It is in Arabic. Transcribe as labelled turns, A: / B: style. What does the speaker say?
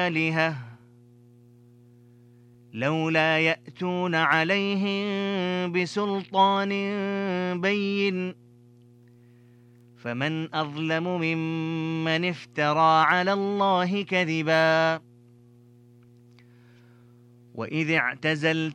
A: آلهة لولا يأتون عليهم بسلطان بين فمن أظلم ممن افترى على الله كذبا وإذ اعتزلت